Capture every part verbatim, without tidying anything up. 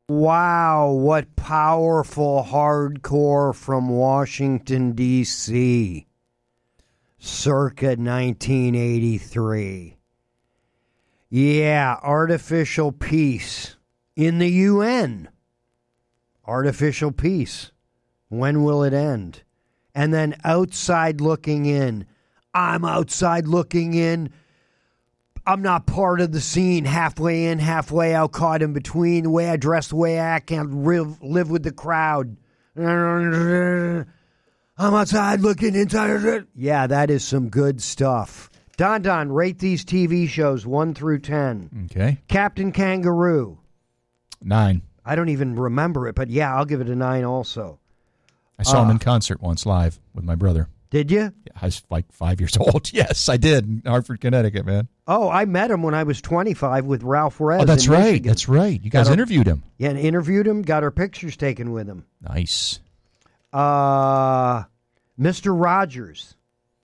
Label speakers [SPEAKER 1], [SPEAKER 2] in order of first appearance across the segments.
[SPEAKER 1] Wow, what powerful hardcore from Washington, D C circa nineteen eighty-three. Yeah, artificial peace in the U N. Artificial peace. When will it end? And then outside looking in. I'm outside looking in. I'm not part of the scene. Halfway in, halfway out, caught in between. The way I dress, the way I act, can't live, live with the crowd. I'm outside looking inside. Yeah, that is some good stuff. Don Don, rate these T V shows one through ten.
[SPEAKER 2] Okay.
[SPEAKER 1] Captain Kangaroo.
[SPEAKER 2] Nine.
[SPEAKER 1] I don't even remember it, but yeah, I'll give it a nine also.
[SPEAKER 2] I saw
[SPEAKER 1] uh,
[SPEAKER 2] him in concert once live with my brother.
[SPEAKER 1] Did you?
[SPEAKER 2] Yeah, I was like five years old. Yes, I did. In Hartford, Connecticut, man.
[SPEAKER 1] Oh, I met him when I was twenty-five with Ralph Rez.
[SPEAKER 2] Oh, that's
[SPEAKER 1] in
[SPEAKER 2] right.
[SPEAKER 1] Michigan.
[SPEAKER 2] That's right. You guys
[SPEAKER 1] Got our-
[SPEAKER 2] interviewed him.
[SPEAKER 1] Yeah, and interviewed him, got our pictures taken with him.
[SPEAKER 2] Nice.
[SPEAKER 1] Uh, Mister Rogers.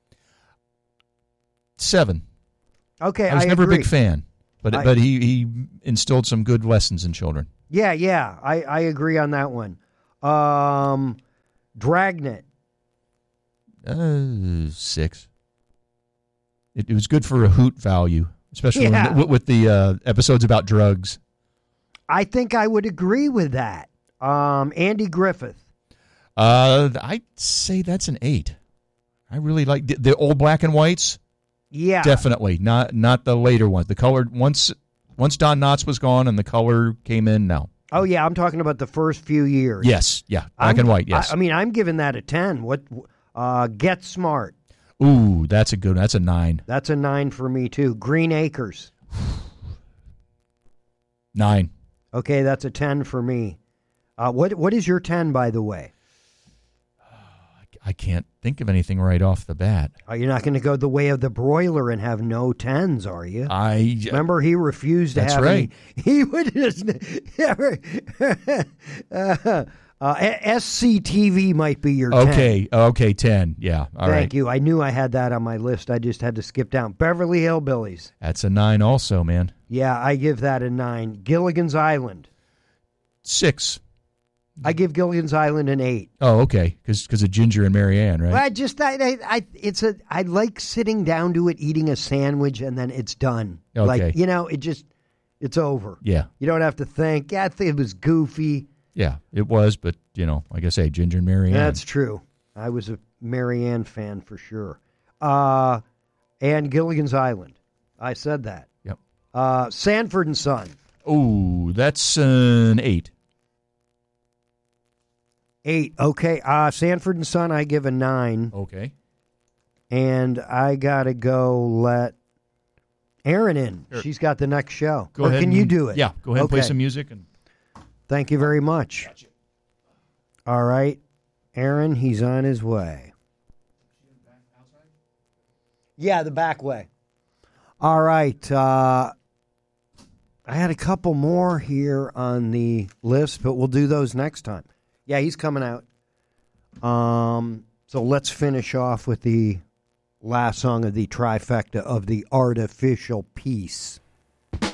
[SPEAKER 2] Seven.
[SPEAKER 1] Okay,
[SPEAKER 2] I was
[SPEAKER 1] I
[SPEAKER 2] never
[SPEAKER 1] agree.
[SPEAKER 2] a big fan, but
[SPEAKER 1] I-
[SPEAKER 2] but he, he instilled some good lessons in children.
[SPEAKER 1] Yeah, yeah, I, I agree on that one. Um, Dragnet.
[SPEAKER 2] Uh, six. It, it was good for a hoot value, especially
[SPEAKER 1] Yeah.
[SPEAKER 2] when, with the uh, episodes about drugs.
[SPEAKER 1] I think I would agree with that. Um, Andy Griffith.
[SPEAKER 2] Uh, I'd say that's an eight. I really like the, the old black and whites.
[SPEAKER 1] Yeah.
[SPEAKER 2] Definitely not not the later ones. The colored once once Don Knotts was gone and the color came in. No.
[SPEAKER 1] Oh, yeah, I'm talking about the first few years.
[SPEAKER 2] Yes. Yeah. Black
[SPEAKER 1] I'm-
[SPEAKER 2] and white. Yes.
[SPEAKER 1] I, I mean, I'm giving that a ten. What? Uh, Get Smart.
[SPEAKER 2] Ooh, that's a good. That's a nine.
[SPEAKER 1] That's a nine for me, too. Green Acres.
[SPEAKER 2] Nine.
[SPEAKER 1] Okay, that's a ten for me. Uh, what What is your ten, by the way?
[SPEAKER 2] I can't think of anything right off the bat.
[SPEAKER 1] Are you not going to go the way of the broiler and have no tens, are you?
[SPEAKER 2] I
[SPEAKER 1] Remember, he refused to
[SPEAKER 2] That's
[SPEAKER 1] have
[SPEAKER 2] right.
[SPEAKER 1] any. He would just. uh, uh, S C T V might be your ten.
[SPEAKER 2] okay. Okay. Ten. Yeah. All right.
[SPEAKER 1] Thank you. I knew I had that on my list. I just had to skip down. Beverly Hillbillies.
[SPEAKER 2] That's a nine. Also, man.
[SPEAKER 1] Yeah, I give that a nine. Gilligan's Island.
[SPEAKER 2] Six.
[SPEAKER 1] I give Gilligan's Island an eight.
[SPEAKER 2] Oh, okay. Because of Ginger and Marianne, right?
[SPEAKER 1] Well, I just I, I I it's a I like sitting down to it, eating a sandwich, and then it's done.
[SPEAKER 2] Okay.
[SPEAKER 1] Like, you know, it just it's over.
[SPEAKER 2] Yeah.
[SPEAKER 1] You don't have to think. Yeah, I think it was goofy.
[SPEAKER 2] Yeah, it was, but, you know, like I say, Ginger and Marianne.
[SPEAKER 1] That's true. I was a Marianne fan for sure. Uh, and Gilligan's Island. I said that.
[SPEAKER 2] Yep.
[SPEAKER 1] Uh, Sanford and Son.
[SPEAKER 2] Oh, that's an eight.
[SPEAKER 1] Eight. Okay. Uh, Sanford and Son, I give a nine.
[SPEAKER 2] Okay.
[SPEAKER 1] And I got to go let Erin in.
[SPEAKER 2] Sure.
[SPEAKER 1] She's got the next show.
[SPEAKER 2] Go
[SPEAKER 1] or
[SPEAKER 2] ahead
[SPEAKER 1] can
[SPEAKER 2] and-
[SPEAKER 1] you do it?
[SPEAKER 2] Yeah, go ahead and play
[SPEAKER 1] Okay.
[SPEAKER 2] some music. and
[SPEAKER 1] Thank you very much. All right. Aaron, he's on his way. Yeah, the back way. All right. Uh, I had a couple more here on the list, but we'll do those next time. Yeah, he's coming out. Um, so let's finish off with the last song of the trifecta of the artificial peace.